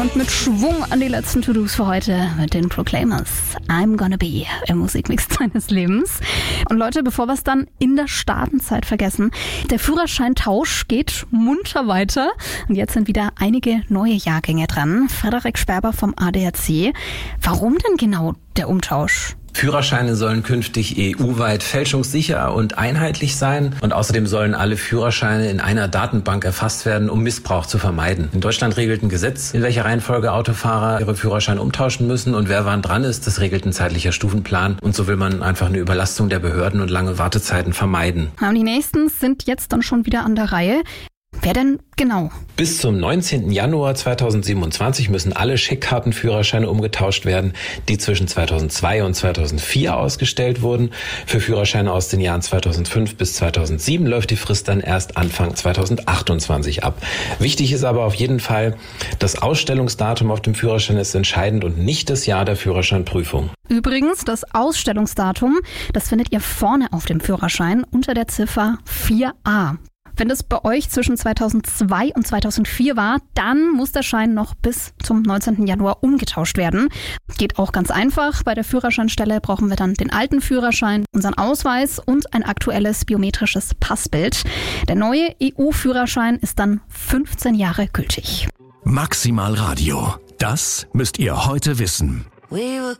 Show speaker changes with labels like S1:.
S1: Und mit Schwung an die letzten To-Dos für heute mit den Proclaimers. I'm gonna be im Musikmix deines Lebens. Und Leute, bevor wir es dann in der Startenzeit vergessen, der Führerscheintausch geht munter weiter. Und jetzt sind wieder einige neue Jahrgänge dran. Frederik Sperber vom ADAC. Warum denn genau der Umtausch?
S2: Führerscheine sollen künftig EU-weit fälschungssicher und einheitlich sein. Und außerdem sollen alle Führerscheine in einer Datenbank erfasst werden, um Missbrauch zu vermeiden. In Deutschland regelt ein Gesetz, in welcher Reihenfolge Autofahrer ihre Führerscheine umtauschen müssen. Und wer wann dran ist, das regelt ein zeitlicher Stufenplan. Und so will man einfach eine Überlastung der Behörden und lange Wartezeiten vermeiden.
S1: Und die nächsten sind jetzt dann schon wieder an der Reihe. Wer denn genau?
S2: Bis zum 19. Januar 2027 müssen alle Scheckkartenführerscheine umgetauscht werden, die zwischen 2002 und 2004 ausgestellt wurden. Für Führerscheine aus den Jahren 2005 bis 2007 läuft die Frist dann erst Anfang 2028 ab. Wichtig ist aber auf jeden Fall, das Ausstellungsdatum auf dem Führerschein ist entscheidend und nicht das Jahr der Führerscheinprüfung.
S1: Übrigens, das Ausstellungsdatum, das findet ihr vorne auf dem Führerschein unter der Ziffer 4a. Wenn das bei euch zwischen 2002 und 2004 war, dann muss der Schein noch bis zum 19. Januar umgetauscht werden. Geht auch ganz einfach. Bei der Führerscheinstelle brauchen wir dann den alten Führerschein, unseren Ausweis und ein aktuelles biometrisches Passbild. Der neue EU-Führerschein ist dann 15 Jahre gültig.
S3: Maximal Radio. Das müsst ihr heute wissen.
S4: We were